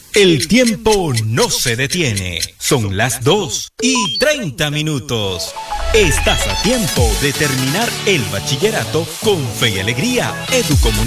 El tiempo no se detiene. Son las 2:30. Estás a tiempo de terminar el bachillerato con fe y alegría. Educomunicación.